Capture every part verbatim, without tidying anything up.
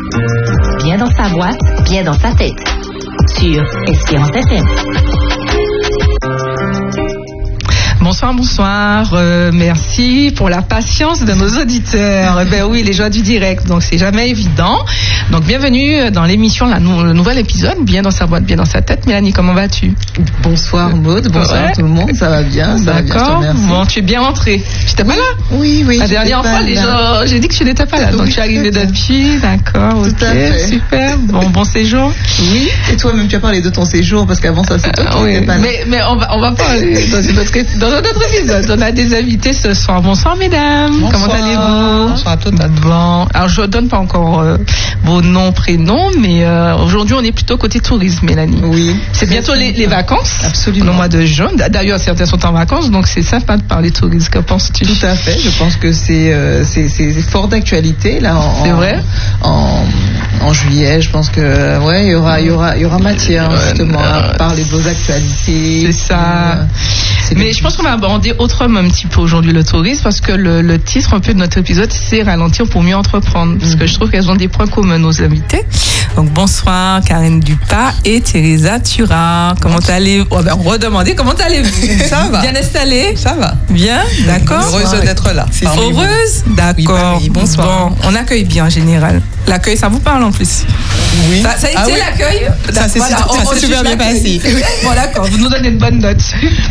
Bien dans sa boîte, bien dans sa tête. Sur Espérance F M. Bonsoir, bonsoir. Euh, merci pour la patience de nos auditeurs. Eh ben oui, les joies du direct, donc c'est jamais évident. Donc bienvenue dans l'émission, la nou- le nouvel épisode, bien dans sa boîte, bien dans sa tête. Mélanie, comment vas-tu? Bonsoir Maud, bonsoir ouais. tout le monde, ça va bien, ça D'accord. va bien, Bon, tu es bien rentrée. Tu n'étais oui. pas là? Oui, oui. La dernière fois, les gens, j'ai dit que tu n'étais pas là, donc oui, tu es arrivée depuis. D'accord, tout ok, à fait. super. Bon, bon séjour. Oui. Et toi-même, tu as parlé de ton séjour parce qu'avant ça, c'est toi qui Euh, oui, n'étais pas là. mais, mais on va, on va parler dans une autre, dans un autre épisode. On a des invités ce soir. Bonsoir, mesdames. Bonsoir. Comment allez-vous? Bonsoir à toutes. Bon, alors je donne pas encore euh, vos noms, prénoms, mais euh, aujourd'hui on est plutôt côté tourisme, Mélanie. Oui. C'est bientôt les, les vacances. Absolument. Au mois de juin. D'ailleurs, certains sont en vacances, donc c'est sympa de parler tourisme. Que penses-tu? Tout à fait. Je pense que c'est euh, c'est, c'est, c'est fort d'actualité là. En, C'est vrai. En, en juillet, je pense que ouais, il y aura il y aura il y aura matière justement euh, à parler de vos actualités. C'est ça. Euh, c'est Mais le- je pense qu'on va aborder autrement un petit peu aujourd'hui le tourisme parce que le, le titre un peu de notre épisode c'est ralentir pour mieux entreprendre parce Mhm. que je trouve qu'elles ont des points communs nos invités. Donc bonsoir Karine Dupas et Teresa Turat. Comment allez-vous? On va redemander comment allez-vous? Ça va. Bien installé? Ça va. Bien, d'accord. Heureuse d'être là. parmi vous. Heureuse? D'accord. Oui, pareil. Bonsoir. Bon, on accueille bien en général. L'accueil, ça vous parle en plus? Oui. Ça, ça a été Ah oui. l'accueil? Ça s'est Voilà, ça on- on s'est juge super bien l'accueil. passé. Bon, d'accord, vous nous donnez une bonne note.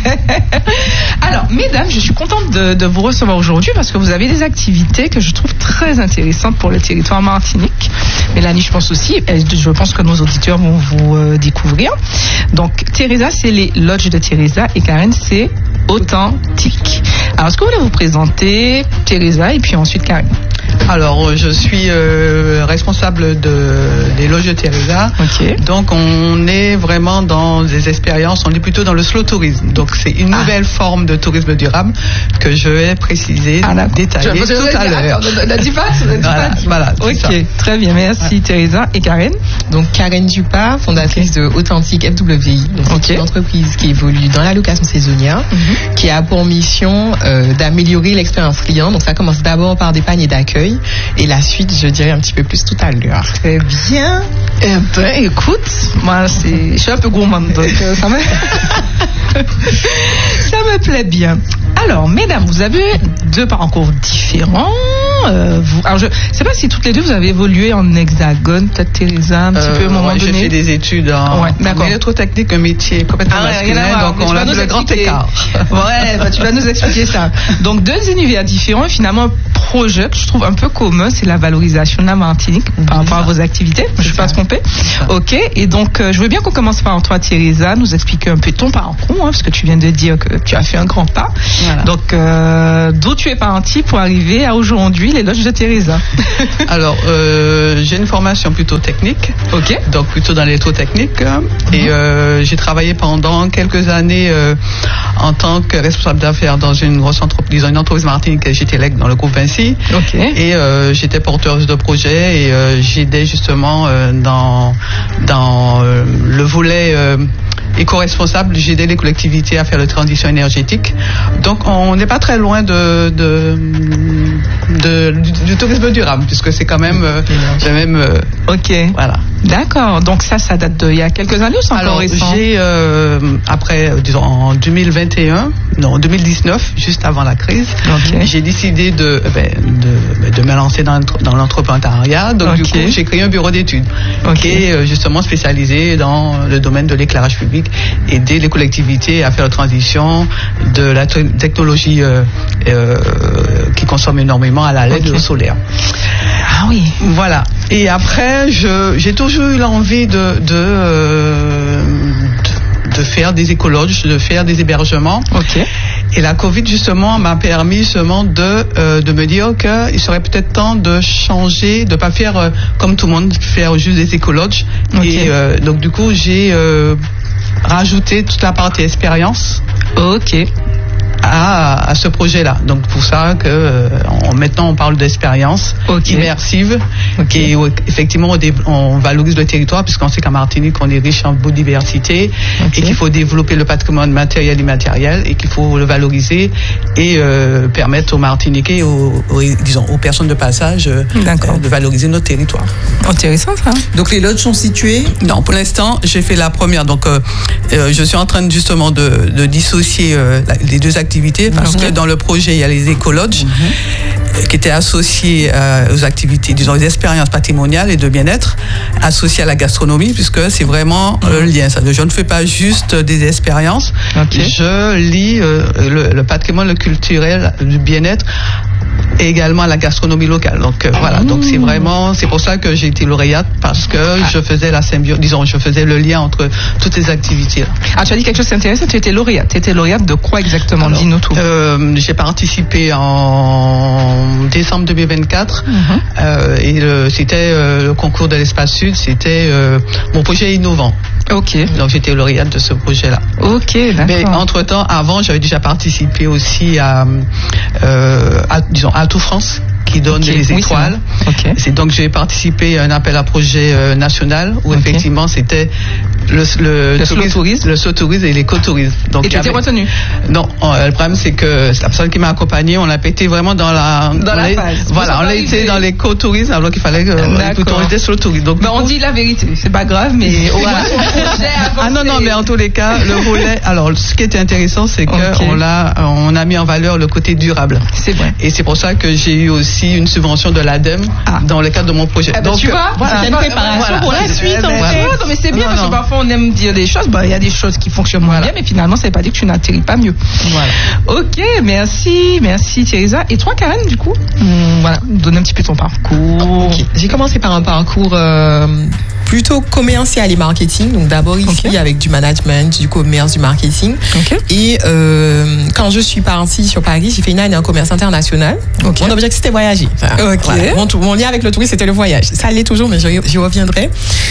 Alors, mesdames, je suis contente de, de vous recevoir aujourd'hui parce que vous avez des activités que je trouve très intéressantes pour le territoire martinique. Mélanie, je pense aussi, et je pense que nos auditeurs vont vous euh, découvrir. Donc, Teresa, c'est les lodges de Teresa et Karen, c'est Authentique. Alors, est-ce que vous voulez vous présenter, Teresa, et puis ensuite Karen? Alors, je suis euh, responsable de, des loges de Teresa. Ok. Donc, on est vraiment dans des expériences, on est plutôt dans le slow tourisme. Donc, c'est une Ah. nouvelle forme de tourisme durable que je vais préciser, Ah, d'accord. détailler Je- je- tout à je- l'heure. attends, ne- ne dis pas, ne dis Voilà, pas. voilà, c'est Ok, ça. très bien, merci Teresa et Karen. Donc Karen Dupas, fondatrice de Authentique F W I. Donc Ok. c'est une entreprise qui évolue dans la location saisonnière, Mhm. qui a pour mission euh, d'améliorer l'expérience client. Donc ça commence d'abord par des paniers d'accueil et la suite, je dirais un petit peu plus tout à l'heure. Très bien. Eh ben, écoute, moi, c'est, je suis un peu gourmande, donc euh, ça me, ça me plaît bien. Alors, mesdames, vous avez deux parcours différents. Euh, vous, alors, je ne sais pas si toutes les deux vous avez évolué en hexagone, peut-être Teresa, un petit Euh, peu à un moment ouais, j'ai donné. fait des études en, Ouais, d'accord. en électrotechnique, un métier complètement Ah ouais, rien à masculin, voir, donc mais tu on vas a nous le grand expliquer. écart. Ouais, bah, tu vas nous expliquer ça. Donc, deux univers différents et finalement un projet que je trouve un peu commun, c'est la valorisation de la Martinique par rapport à vos activités. Je ne suis pas trompée. Ok, et donc euh, je veux bien qu'on commence par toi, Teresa, nous expliquer un peu ton parcours, hein, parce que tu viens de dire que tu as fait un grand pas. Voilà. Donc, euh, d'où tu es parti pour arriver à aujourd'hui les loges de Teresa? Alors, euh, j'ai une formation plutôt technique. Ok. Donc plutôt dans l'électrotechnique. hein. Et euh, j'ai travaillé pendant quelques années euh, en tant que responsable d'affaires dans une grosse entreprise, une entreprise martinique, G T L E C dans le groupe Vinci. Ok. Et euh, j'étais porteuse de projet et euh, j'aidais justement euh, dans, dans euh, le volet euh, éco-responsable, j'aidais les collectivités à faire la transition énergétique. Donc on n'est pas très loin de, de, de- du, du tourisme durable, puisque c'est quand même, euh, c'est même euh, Ok. voilà. D'accord. Donc ça, ça date d'il y a quelques années ou c'est encore Alors récent? j'ai euh, après euh, disons en deux mille vingt et un, non deux mille dix-neuf, juste avant la crise, Ok. j'ai décidé de euh, ben, de, de me lancer dans, l'entre- dans l'entrepreneuriat. Donc du Ok. coup j'ai créé un bureau d'études Ok. qui est euh, justement spécialisé dans le domaine de l'éclairage public, aider les collectivités à faire la transition de la te- technologie euh, euh, qui consomme énormément à la L E D Ok. et au solaire. Ah oui. Voilà. Et après, je, j'ai toujours eu l'envie de, de, euh, de, de faire des écologes, de faire des hébergements. Ok. Et la Covid, justement, m'a permis seulement de, euh, de me dire qu'il serait peut-être temps de changer, de pas faire euh, comme tout le monde, faire juste des écologes. Ok. Et euh, donc, du coup, j'ai euh, rajouté toute la partie expérience Ok. à, à ce projet-là. Donc pour ça que euh, on, maintenant on parle d'expérience okay. immersive okay. et où, effectivement on, dé, on valorise le territoire puisqu'on sait qu'en Martinique on est riche en biodiversité okay. et qu'il faut développer le patrimoine matériel et immatériel et qu'il faut le valoriser et euh, permettre aux Martiniquais, aux, aux, disons, aux personnes de passage euh, de valoriser notre territoire. Intéressant ça. Donc les lodges sont situés? Non, pour l'instant j'ai fait la première. Donc euh, euh, je suis en train justement de, de dissocier euh, les deux activités parce okay. que dans le projet il y a les éco-lodges mm-hmm. qui étaient associés euh, aux activités, disons les expériences patrimoniales et de bien-être associées à la gastronomie puisque c'est vraiment mm-hmm. le lien. Ça. Je ne fais pas juste des expériences, okay. je lis euh, le, le patrimoine le culturel du bien-être et également à la gastronomie locale. Donc euh, voilà, donc c'est vraiment, c'est pour ça que j'ai été lauréate parce que ah. je faisais la symbiose, disons, je faisais le lien entre toutes ces activités. Ah, tu as dit quelque chose d'intéressant, tu étais lauréate. Tu étais lauréate de quoi exactement? Dis-nous tout. Euh, j'ai participé en décembre deux mille vingt-quatre mm-hmm. euh, et le, c'était euh, le concours de l'espace sud, c'était euh, mon projet innovant. Ok. Donc j'étais lauréate de ce projet-là. Ok, d'accord. Mais entre-temps, avant, j'avais déjà participé aussi à, euh, à disons, à Tout France, qui donne okay. les étoiles. Oui, c'est, okay. c'est donc j'ai participé à un appel à projet euh, national où okay. effectivement c'était le le, le tourisme, tourisme, le slow tourisme et l'écotourisme. Donc et tu étais retenu? Non, on, le problème c'est que la personne qui m'a accompagné, on l'a pété vraiment dans la dans la phase. Voilà, on a été dans l'écotourisme alors qu'il fallait euh, plutôt des slow tourisme. Donc ben, on dit la vérité, c'est pas grave, mais voilà. Ah non non, mais en tous les cas, le volet. Alors ce qui était intéressant, c'est que okay. on l'a, on a mis en valeur le côté durable. C'est vrai. Et c'est pour ça que j'ai eu aussi une subvention de l'ADEME ah. dans le cadre de mon projet. Ah ben donc tu vois, voilà, c'est une préparation voilà. pour la suite. En voilà. fait. Non mais c'est bien non, parce non. que parfois on aime dire des choses. Bah il y a des choses qui fonctionnent moins voilà. bien, mais finalement ça ne veut pas dire que tu n'atterris pas mieux. Voilà. Ok, merci, merci Thérèse. Et toi Karen, du coup, hum, voilà, donne un petit peu ton parcours. Okay. J'ai commencé par un parcours euh, plutôt commercial et marketing. Donc d'abord ici okay. avec du management, du commerce, du marketing. Okay. Et euh, quand je suis partie sur Paris, j'ai fait une année en commerce international. Okay. Mon objectif c'était voyager. Enfin, okay. voilà. mon, mon lien avec le tourisme c'était le voyage. Ça l'est toujours, mais j'y, j'y reviendrai.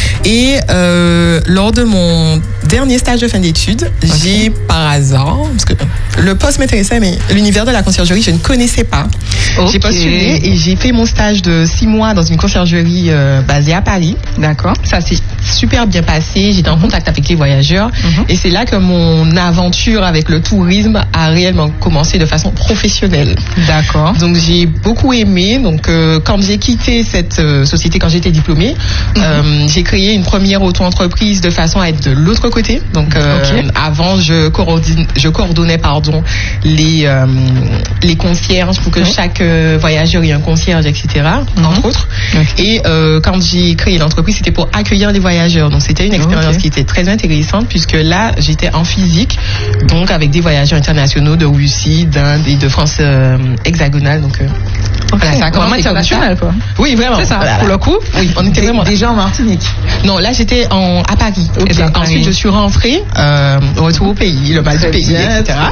Et euh, lors de mon dernier stage de fin d'études, okay. j'ai par hasard, parce que le poste m'intéressait, mais l'univers de la conciergerie je ne connaissais pas. Okay. J'ai postulé et j'ai fait mon stage de six mois dans une conciergerie euh, basée à Paris. D'accord. Ça s'est super bien passé. J'étais en contact avec les voyageurs mm-hmm. et c'est là que mon aventure avec le tourisme a réellement commencé de façon professionnelle. D'accord. Donc j'ai beaucoup aimé. Donc euh, quand j'ai quitté cette euh, société, quand j'étais diplômée, mm-hmm. euh, j'ai créé une première auto-entreprise de façon à être de l'autre côté. Donc euh, okay. avant je coordonnais, je coordonnais pardon les euh, les concierges pour que mm-hmm. chaque euh, voyageur ait un concierge, et cetera. Mm-hmm. Entre autres. Okay. Et euh, quand j'ai créé l'entreprise, c'était pour accueillir les voyageurs. Donc c'était une expérience okay. qui était très intéressante puisque là j'étais en physique, donc avec des voyageurs internationaux de Russie, d'Inde et de France euh, hexagonale. Donc euh, okay. voilà, ça a commencé international quoi. Oui vraiment. C'est ça. Voilà. Pour le coup, oui, on était vraiment déjà en Martinique. Non, là j'étais en à Paris. Okay. Et ensuite Paris. Je suis rentrée, euh, retour au pays, le mal du pays, bien, et cetera.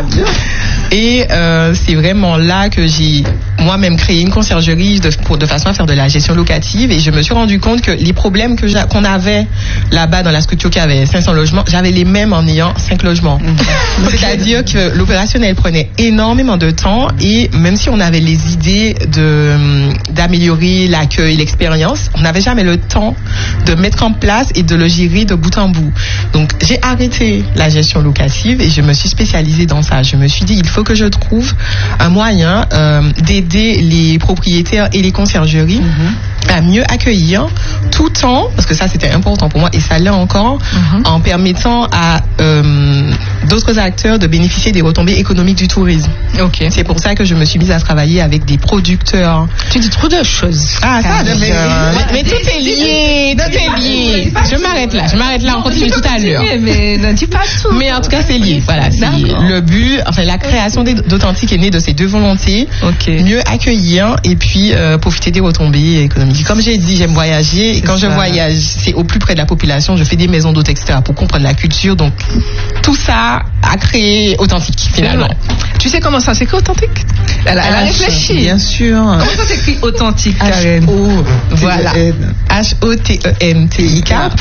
Et euh, c'est vraiment là que j'ai moi-même créé une conciergerie de, pour, de façon à faire de la gestion locative et je me suis rendu compte que les problèmes que j'a, qu'on avait là-bas dans la structure qui avait cinq cents logements, j'avais les mêmes en ayant cinq logements. Mmh. C'est-à-dire que l'opérationnel prenait énormément de temps et même si on avait les idées de, d'améliorer l'accueil, l'expérience, on n'avait jamais le temps de mettre en place et de le gérer de bout en bout. Donc j'ai arrêté la gestion locative et je me suis spécialisée dans ça. Je me suis dit il faut que je trouve un moyen euh, d'aider les propriétaires et les conciergeries mmh. à mieux accueillir tout en, parce que ça c'était important pour moi et ça l'est encore, mmh. en permettant à euh, d'autres acteurs de bénéficier des retombées économiques du tourisme. Okay. C'est pour ça que je me suis mise à travailler avec des producteurs. Tu dis trop de choses. Ah ça, mais, mais, mais tout est lié, tout est lié. Je m'arrête là, je m'arrête là, on continue tout à l'heure. Mais ne dis pas tout. Mais en tout cas c'est lié, voilà. C'est le but, enfin la création d'Authentique est née de ces deux volontés. Okay. Mieux accueillir et puis euh, profiter des retombées économiques. Comme j'ai dit, j'aime voyager et quand ça. je voyage, c'est au plus près de la population. Je fais des maisons d'hôtes, et cetera pour comprendre la culture. Donc tout ça a créé Authentique finalement. Tu sais comment ça s'écrit Authentique? Elle a, elle a réfléchi. Bien sûr. Comment ça s'écrit Authentique, Karen? H O Voilà. H O T E N T I K.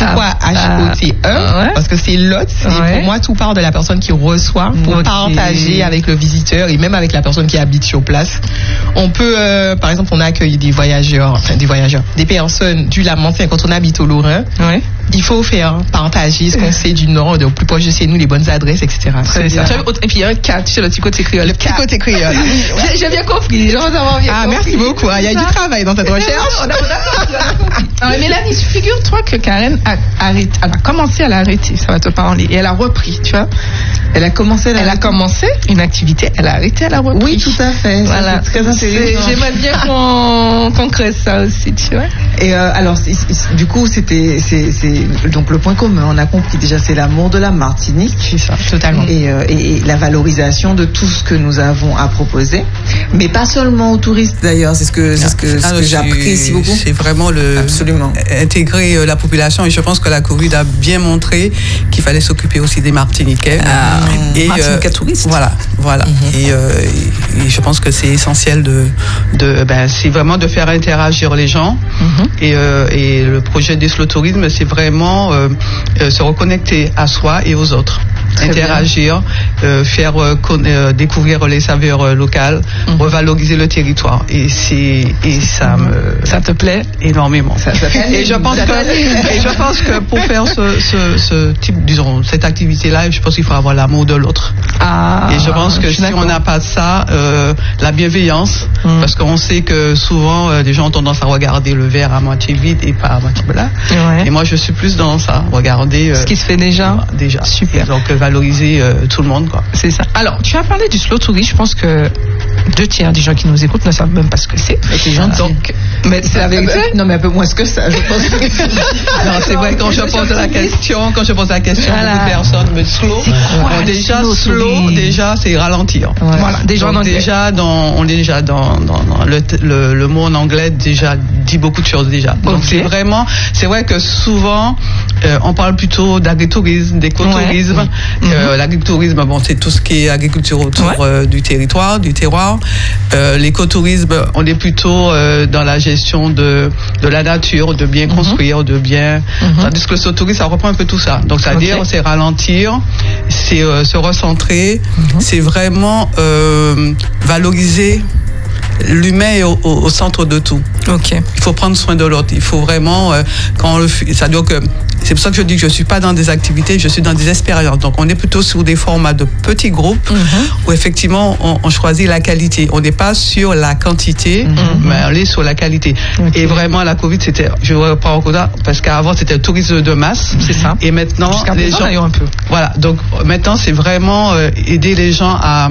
Pourquoi H O T E? Ah, ouais. Parce que c'est l'hôte. Et Ouais. pour moi, tout part de la personne qui reçoit pour Ok. partager avec le visiteur et même avec la personne qui habite sur place. On peut, euh, par exemple, on a accueilli des voyageurs, enfin des voyageurs, des personnes du Lamentin quand on habite au Lorrain. Ouais. Il faut faire partager ce qu'on sait du Nord, au plus proche de chez nous, les bonnes adresses, et cetera. Très bien. Et puis il y a un quatre sur le petit côté créole. Le petit côté créole. J'ai- J'ai bien compris. J'ai vraiment bien Ah, compris. merci beaucoup. Il y a du travail dans cette recherche. On a- on a- on a compris. Alors, Mélanie, figure-toi que Karen a, arrêté, elle a commencé à l'arrêter, ça va te parler, et elle a repris, tu vois. Elle a commencé à Elle a commencé une activité, elle a arrêté, elle a repris. Oui, tout à fait. Ça, Voilà. c'est très C'est- intéressant. J'aimerais bien qu'on qu'on creuse ça aussi, tu vois. Et euh, alors, c'est- c'est- du coup, c'était, c'est, c'est donc le point commun. On a compris déjà, c'est l'amour de la Martinique. C'est ça, totalement. Et, euh, et, et la valorisation de tout ce que nous avons à proposer, mais pas seulement aux touristes d'ailleurs. C'est ce que, c'est ce que, ce Ah, que c'est- j'apprécie beaucoup. C'est vraiment le Absolument. intégrer euh, la population, et je pense que la Covid a bien montré qu'il fallait s'occuper aussi des Martiniquais. Ah, et Martiniquais touristes. Voilà, voilà. Mm-hmm. et, euh, et, et je pense que c'est essentiel de, de ben, c'est vraiment de faire interagir les gens. Mhm. Et, euh, et le projet des slow tourisme, c'est vraiment euh, euh, se reconnecter à soi et aux autres. Très Interagir, euh, faire euh, conna- euh, découvrir les saveurs euh, locales, Mhm. revaloriser le territoire. Et c'est et ça me Ça te plaît? énormément. Ça- ça t'anime, et je pense ça que t'anime. et je pense que pour faire ce, ce, ce type, disons, cette activité-là, je pense qu'il faut avoir l'amour de l'autre. Ah, Et je pense que je suis si on d'accord. n'a pas ça, euh, la bienveillance, Mm. parce qu'on sait que souvent euh, les gens ont tendance à regarder le verre à moitié vide et pas à moitié plein. Ouais. Et moi, je suis plus dans ça, regarder euh, Ce qui se fait déjà. déjà. Super. Et donc euh, valoriser euh, tout le monde, quoi. C'est ça. Alors, tu as parlé du slow tourisme. Je pense que deux tiers des gens qui nous écoutent ne savent même pas ce que c'est. C'est gentil. Donc, mais c'est la vérité. Non, mais un peu moins que ça, je pense. Non, c'est vrai, quand je pose la question, quand je pose la question, Voilà. beaucoup de personnes me slow. quoi, Bon, le déjà, slow slow, tourisme? déjà, c'est ralentir. Voilà, déjà en Donc, anglais. déjà dans, on est déjà dans, dans, dans le, le, le mot en anglais déjà dit beaucoup de choses déjà. Donc Ok. c'est vraiment, c'est vrai que souvent euh, on parle plutôt d'agritourisme, d'écotourisme. Ouais. Euh, L'agritourisme, bon, c'est tout ce qui est agriculture autour Ouais. euh, du territoire, du terroir. Euh, L'écotourisme, on est plutôt euh, dans la gestion de de la nature, de bien construire, de bien. Mhm. Tandis que le slow-tourisme, ça reprend un peu tout ça. Donc c'est-à-dire, Ok. c'est ralentir, c'est euh, se recentrer, c'est vraiment euh, valoriser l'humain est au, au, au centre de tout. Ok. Il faut prendre soin de l'autre. Il faut vraiment, euh, quand on le fait, c'est-à-dire que c'est pour ça que je dis que je suis pas dans des activités, je suis dans des expériences. Donc on est plutôt sur des formats de petits groupes Mm-hmm. où effectivement on, on choisit la qualité. On n'est pas sur la quantité, mais on est sur la qualité. Ok. Et vraiment la Covid, c'était, je reprends encore ça, parce qu'avant c'était le tourisme de masse. C'est ça. Et maintenant Jusqu'à les présent, gens, d'ailleurs, un peu. voilà. Donc maintenant c'est vraiment euh, aider les gens à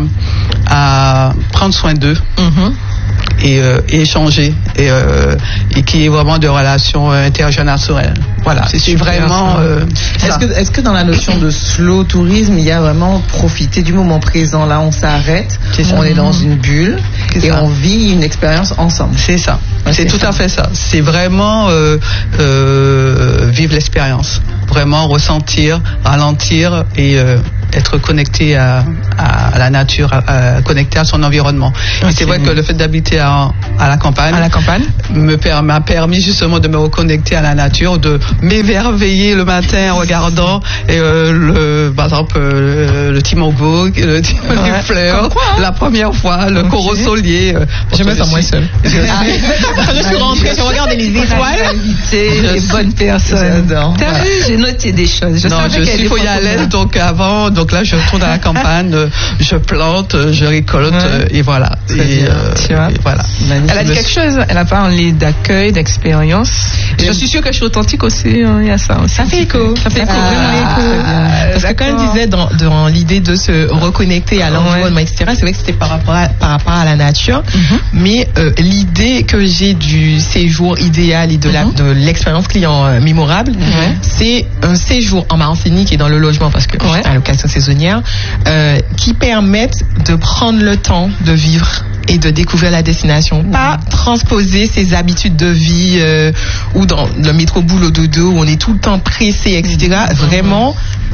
à prendre soin d'eux. Mhm. Et, euh, et échanger et, euh, et qui est vraiment de relations euh, intergénérationnelles. Voilà, c'est super, vraiment. ça. Euh, Est-ce ça. que, est-ce que dans la notion de slow tourisme, il y a vraiment profiter du moment présent? Là, on s'arrête, C'est ça. on est dans une bulle C'est et ça. on vit une expérience ensemble. C'est ça. Ouais, c'est c'est tout ça. à fait ça. C'est vraiment euh, euh, vivre l'expérience. Vraiment ressentir, ralentir et euh, être connecté à, à la nature, à, à- connecté à son environnement. Ok. Et c'est vrai que le fait d'habiter à, à la campagne, À la campagne. me per- m'a permis justement de me reconnecter à la nature, de m'émerveiller le matin en regardant et, euh, le, par exemple euh, le Timogbo, le Tim- Ouais. les fleurs, Comme quoi, hein. la première fois, le Ok. corosolier. euh, Je me je sens moins suis- seule. je suis- Je suis rentrée, je regardais les étoiles. Les bonnes personnes. J'adore. T'as vu, j'ai noté des choses. Je non, savais je qu'il y avait suis des points foyalaise, communs. donc avant, donc là je retourne à la campagne, euh, je plante, euh, je récolte, Ouais. euh, et voilà. Très Et, bien. euh, Tu vois. et voilà. Magnifique. Elle a dit quelque chose, elle a parlé d'accueil, d'expérience. Et je suis sûre que je suis authentique aussi, hein, il y a ça aussi. Ça fait écho. Ça fait écho, Ah, vraiment écho. Parce que quand elle disait dans, dans l'idée de se reconnecter à l'environnement, et cetera, c'est vrai que c'était par rapport à, par rapport à la nature. Mhm. Mais euh, l'idée que j'ai du séjour idéal et de la- Mhm. de l'expérience client euh, mémorable, Ouais. c'est un séjour en Martinique et dans le logement, parce que Ouais. à l'occasion saisonnière, euh, qui permettent de prendre le temps de vivre et de découvrir la destination. Pas transposer ses habitudes de vie euh, ou dans le métro boulot dodo où on est tout le temps pressé, et cetera. Vraiment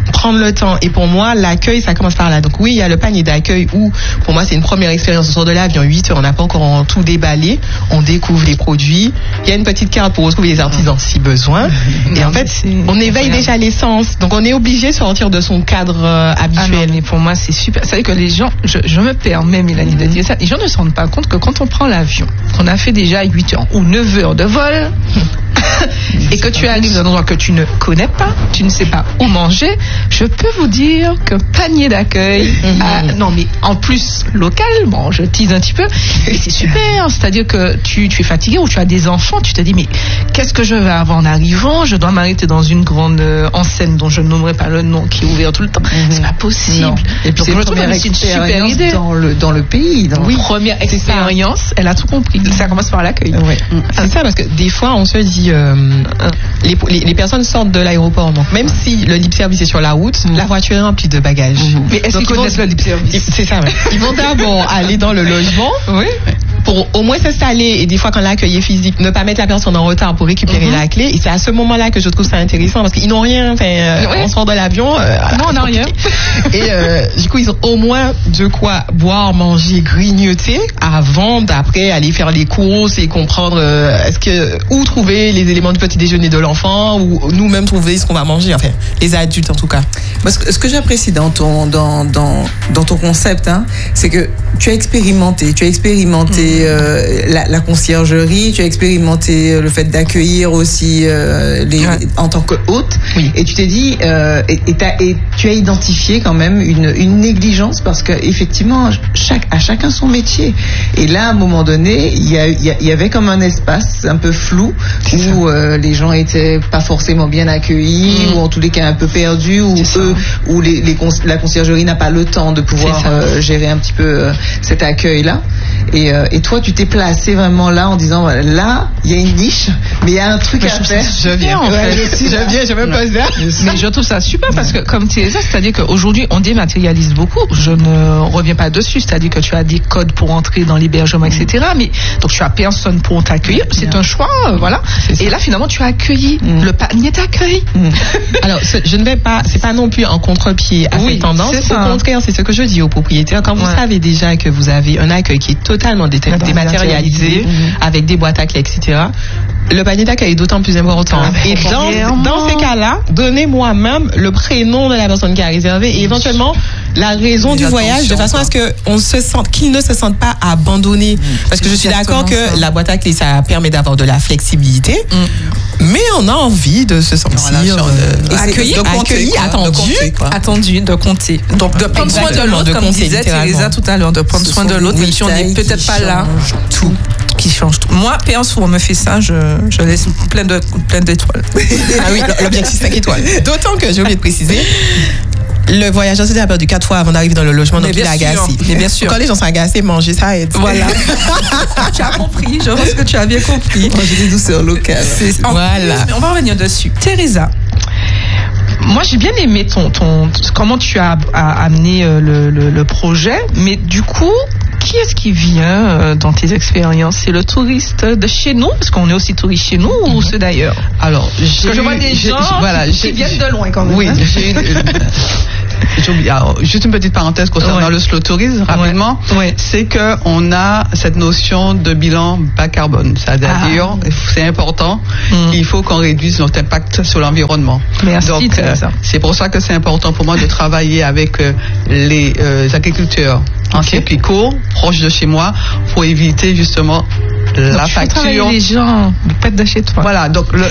prendre le temps. Et pour moi, l'accueil, ça commence par là. Donc oui, il y a le panier d'accueil où, pour moi, c'est une première expérience. On sort de l'avion, huit heures, on n'a pas encore tout déballé. On découvre les produits. Il y a une petite carte pour retrouver les artisans si besoin. Et en fait, on éveille déjà l'essence. Donc on est obligé de sortir de son cadre euh, habituel. Ah non, mais pour moi, c'est super. C'est vrai que les gens, je, je me permets, Mélanie, de dire ça, les gens ne se rendent pas compte que quand on prend l'avion, qu'on a fait déjà huit heures ou neuf heures de vol, et que tu arrives dans un endroit que tu ne connais pas, tu ne sais pas où manger, je peux vous dire que panier d'accueil, mm-hmm. ah, non mais en plus local, bon je tease un petit peu, mais c'est super, c'est-à-dire que tu, tu es fatigué ou tu as des enfants, tu te dis mais qu'est-ce que je vais avoir en arrivant, je dois m'arrêter dans une grande euh, enseigne dont je ne nommerai pas le nom qui est ouverte tout le temps, mm-hmm. c'est pas possible. Non. Et puis c'est une première expérience dans le, dans le pays. Dans oui, première expérience, elle a tout compris, ça commence par l'accueil. Ouais. Mm. C'est ça, parce que des fois on se dit euh, les, les, les personnes sortent de l'aéroport, donc même si le lip service est sur la route, mmh. la voiture est remplie de bagages. Mmh. Mais est-ce qu'ils connaissent vont, le lip service? C'est ça, ouais. Ils vont d'abord aller dans le logement. Oui. Pour au moins s'installer, et des fois quand l'accueil est physique, ne pas mettre la personne en retard pour récupérer mm-hmm. la clé. Et c'est à ce moment-là que je trouve ça intéressant, parce qu'ils n'ont rien, enfin, euh, oui. on sort de l'avion. Euh, non, on n'a rien. Et euh, du coup, ils ont au moins de quoi boire, manger, grignoter, avant d'après aller faire les courses et comprendre euh, est-ce que où trouver les éléments du petit déjeuner de l'enfant, ou nous-mêmes trouver ce qu'on va manger, enfin, les adultes en tout cas. Parce que ce que j'apprécie dans ton, dans, dans, dans ton concept, hein, c'est que tu as expérimenté, tu as expérimenté euh, la, la conciergerie, tu as expérimenté le fait d'accueillir aussi euh, les, ouais. en tant que hôte, oui. et tu t'es dit, euh, et, et, et tu as identifié quand même une, une négligence, parce que effectivement, chaque, à chacun son métier. Et là, à un moment donné, il y, y, y avait comme un espace un peu flou où euh, les gens étaient pas forcément bien accueillis, mmh. ou en tous les cas un peu perdus, ou eux, où les, les cons- la conciergerie n'a pas le temps de pouvoir euh, gérer un petit peu euh, cet accueil-là. Et, euh, et toi, tu t'es placé vraiment là en disant, voilà, là, il y a une niche, mais il y a un truc mais à faire. Je viens, en ouais, fait. Je, je viens, je me pose là. Mais je trouve ça super, parce que comme tu disais ça, c'est-à-dire qu'aujourd'hui, on dématérialise beaucoup. Je ne reviens pas dessus, c'est-à-dire que tu as des codes pour entrer dans l'hébergement, et cetera. Mais donc tu as personne pour t'accueillir. C'est un choix, euh, voilà. Et là, finalement, tu as accueilli mmh. le panier d'accueil. Mmh. Alors, ce, je ne vais pas, c'est pas non plus en contre-pied à oui, cette tendance. Au contraire, c'est ce que je dis aux propriétaires. Quand vous ouais. savez déjà que vous avez un accueil qui est totalement dé- dématérialisé, mmh. avec des boîtes à clés, et cetera, le panier d'accueil est d'autant plus important. Ah, et dans, dans ces cas-là, donnez-moi même le prénom de la personne qui a réservé et éventuellement la raison du voyage, de façon à ce que on se sente, qu'ils ne se sentent pas abandonnés. Mmh. Parce que je suis d'accord que ça. La boîte à clés, ça permet d'avoir de la flexibilité, mmh. mais on a envie de se sentir de, accueilli, de compter, accueilli, quoi, attendu, de compter, attendu, de compter. Donc de prendre soin de l'autre, comme disait Teresa tout à l'heure, de prendre soin de l'autre, même si on n'est peut-être pas là. Tout. Qui change tout. Moi, perso, on me fait ça, je, je laisse plein, de, plein d'étoiles. Ah oui, l'objectif cinq étoiles. D'autant que j'ai oublié de préciser, le voyageur s'était perdu quatre fois avant d'arriver dans le logement, donc il est agacé. Mais bien sûr. Quand les gens sont agacés, manger, ça aide. Voilà. Tu as compris, je pense que tu as bien compris. Manger des douceurs locales. C'est, voilà. Plus, on va revenir dessus. Teresa, moi j'ai bien aimé ton, ton, comment tu as, as amené le, le, le projet, mais du coup, qui est-ce qui vient dans tes expériences? C'est le touriste de chez nous, parce qu'on est aussi touriste chez nous, mm-hmm. ou ceux d'ailleurs? Alors, j'ai parce que je vois des gens voilà, qui j'ai, viennent de loin quand même. Oui, hein? j'ai une, une, alors, juste une petite parenthèse concernant ouais. le slow tourisme, rapidement. Ouais. Ouais. C'est que on a cette notion de bilan bas carbone, c'est-à-dire ah. c'est important. Mm. Il faut qu'on réduise notre impact sur l'environnement. Merci. Donc, euh, c'est pour ça que c'est important pour moi de travailler avec euh, les euh, agriculteurs en okay. circuit court, proche de chez moi, pour éviter justement la donc, facture. Les gens, pas de chez toi. Voilà, donc le,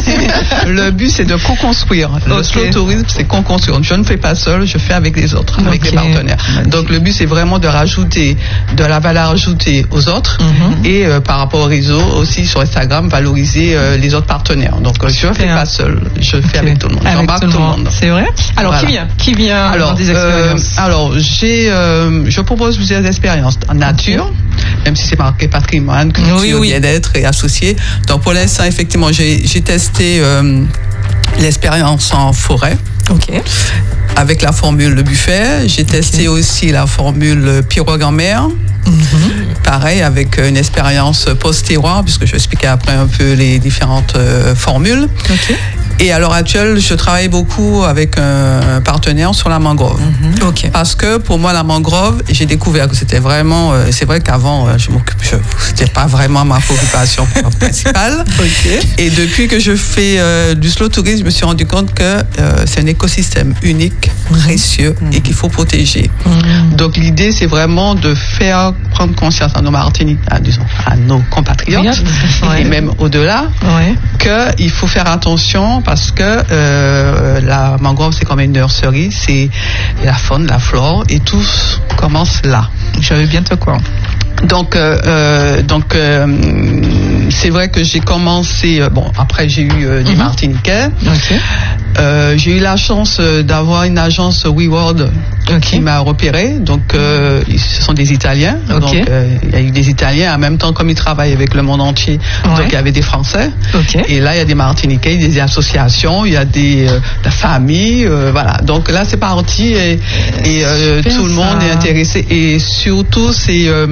le but c'est de co-construire. Okay. Le slow tourisme c'est co-construire. Je ne fais pas seul, je fais avec les autres, okay. avec les partenaires. Magnifique. Donc le but c'est vraiment de rajouter de la valeur ajoutée aux autres mm-hmm. et euh, par rapport au réseau aussi sur Instagram valoriser euh, les autres partenaires. Donc euh, je ne fais pas seul, je fais okay. avec tout le monde. J'embarque tout, tout le monde. C'est vrai. Alors voilà. qui vient Qui vient alors, dans des expériences euh, Alors j'ai, euh, je propose plusieurs expériences en nature, même si c'est marqué patrimoine, culture, oui, oui. bien-être et associé. Donc pour l'instant, effectivement, j'ai, j'ai testé euh, l'expérience en forêt. Ok. Avec la formule le buffet. J'ai testé okay. aussi la formule pirogue en mer. Mm-hmm. Pareil, avec une expérience post-terroir, puisque je vais expliquer après un peu les différentes euh, formules. Okay. Et à l'heure actuelle, je travaille beaucoup avec un partenaire sur la mangrove. Mm-hmm. Okay. Parce que pour moi, la mangrove, j'ai découvert que c'était vraiment... Euh, c'est vrai qu'avant, euh, je m'occupe, je, c'était pas vraiment ma préoccupation principale. Okay. Et depuis que je fais euh, du slow tourisme, je me suis rendu compte que euh, c'est un écosystème unique, précieux mm-hmm. et qu'il faut protéger. Mm-hmm. Donc l'idée, c'est vraiment de faire prendre conscience à nos Martiniques, à, disons, à nos compatriotes, ouais. et même au-delà, ouais. qu'il faut faire attention parce que euh, la mangrove, c'est comme une nurserie, c'est la faune, la flore, et tout commence là. J'avais bientôt quoi. Donc, euh, euh, donc euh, c'est vrai que j'ai commencé. Euh, bon, après j'ai eu euh, des mm-hmm. Martiniquais. Okay. Euh, j'ai eu la chance d'avoir une agence WeWorld okay. qui m'a repéré. Donc, euh, ce sont des Italiens. Okay. Donc, euh, il y a eu des Italiens en même temps, comme ils travaillent avec le monde entier. Ouais. Donc, il y avait des Français. Okay. Et là, il y a des Martiniquais, des associations, il y a des euh, la famille. Euh, voilà. Donc là, c'est parti et, et euh, tout le monde est intéressé. Et surtout, c'est euh,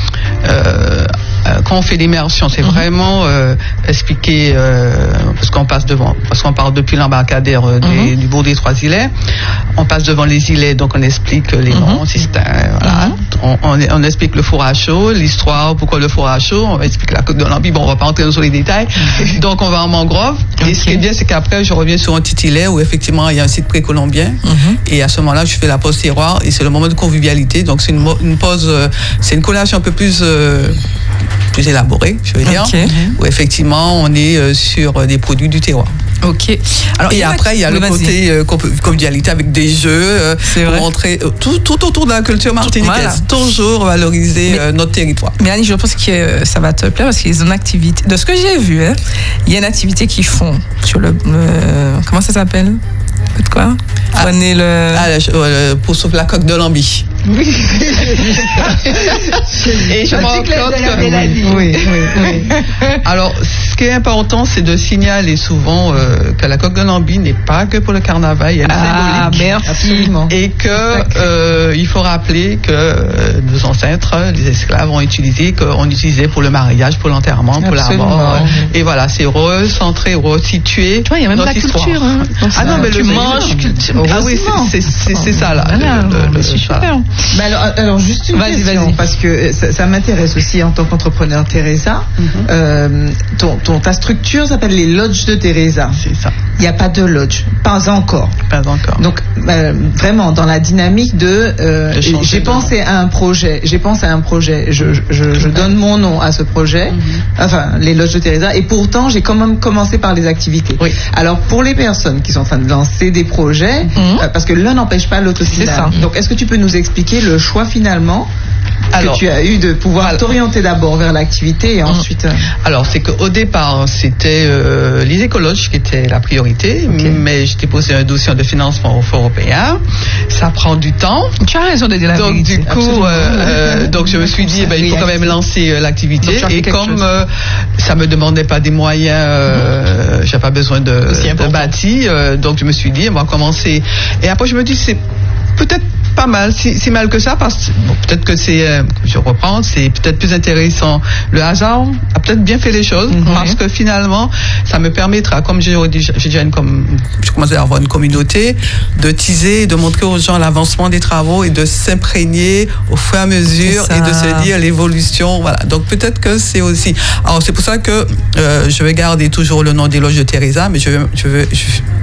euh, quand on fait l'immersion, c'est mm-hmm. vraiment euh, expliquer euh, parce qu'on passe devant, parce qu'on part depuis l'embarcadère euh, des, mm-hmm. du bourg des Trois-Îlets, on passe devant les îlets, donc on explique les noms, mm-hmm. si c'est un, voilà, mm-hmm. on, on, on explique le four à chaud, l'histoire, pourquoi le four à chaud, on explique la Côte de l'Ambie, bon on va pas entrer dans les détails, mm-hmm. donc on va en mangrove, okay. et ce qui est bien c'est qu'après je reviens sur un petit îlet où effectivement il y a un site précolombien, mm-hmm. et à ce moment-là je fais la pause terroir et c'est le moment de convivialité, donc c'est une, une pause, euh, c'est une collation un peu plus euh, plus élaborée, je veux dire, okay. où effectivement on est euh, sur euh, des produits du terroir. Ok. Alors, et après, il y a le côté euh, convivialité avec des jeux, euh, pour montrer euh, tout, tout autour de la culture martiniquaise, voilà. toujours valoriser mais, euh, notre territoire. Mais Annie, je pense que euh, ça va te plaire parce qu'ils ont une activité. De ce que j'ai vu, hein, il y a une activité qu'ils font sur le. Euh, comment ça s'appelle? De quoi? Ah, le... ah, le, euh, pour sauver la coque de l'Ambie. Oui. Et je m'en rends compte que... Oui, oui, oui. Alors, ce qui est important, c'est de signaler souvent euh, que la coque de l'Ambie n'est pas que pour le carnaval, il y a une ah, symbolique. Merci. Absolument. Et que euh, il faut rappeler que euh, nos ancêtres, les esclaves, ont utilisé, qu'on utilisait pour le mariage, pour l'enterrement, pour absolument. La mort. Et voilà, c'est recentré, resitué. Tu vois, il y a même la histoire. Culture. Hein. Ah non, mais tu le manges culture. Ah oui, c'est, c'est, c'est ça là. Voilà, le, le, c'est super. Voilà. Bah alors, alors juste une vas-y, question, vas-y. parce que ça, ça m'intéresse aussi en tant qu'entrepreneur Teresa. Mm-hmm. euh, ton, ton, ta structure s'appelle les Lodges de Teresa. C'est ça. Il n'y a pas de lodge, pas encore. Pas encore. Donc euh, vraiment dans la dynamique de, euh, j'ai pensé à un projet, j'ai pensé à un projet, je, je, je donne mon nom à ce projet, mm-hmm. enfin les Lodges de Teresa, et pourtant j'ai quand même commencé par les activités. Oui. Alors pour les personnes qui sont en train de lancer des projets, mm-hmm. euh, parce que l'un n'empêche pas l'autre. C'est ça. Donc est-ce que tu peux nous expliquer le choix finalement Alors, que tu as eu de pouvoir alors, t'orienter d'abord vers l'activité et ensuite... Alors, c'est qu'au départ, c'était euh, les écologes qui étaient la priorité, okay. mais j'ai déposé un dossier de financement au Fonds européen. Ça prend du temps. Tu as raison de dire la donc, vérité. Du coup, euh, donc je me suis dit, ben, il faut quand même lancer euh, l'activité. Et comme euh, ça me demandait pas des moyens, euh, mmh. j'ai pas besoin de, de bâti, euh, donc je me suis dit, on va commencer. Et après, je me dis, c'est peut-être pas mal, si, si mal que ça, parce que bon, peut-être que c'est, euh, je reprends, c'est peut-être plus intéressant. Le hasard a peut-être bien fait les choses, mm-hmm. parce que finalement, ça me permettra, comme j'ai déjà, j'ai déjà une, comme, je commence à avoir une communauté, de teaser, de montrer aux gens l'avancement des travaux et de s'imprégner au fur et à mesure et de se dire l'évolution. Voilà. Donc peut-être que c'est aussi. Alors c'est pour ça que euh, je vais garder toujours le nom des Lodges de Teresa, mais je vais, je vais, je,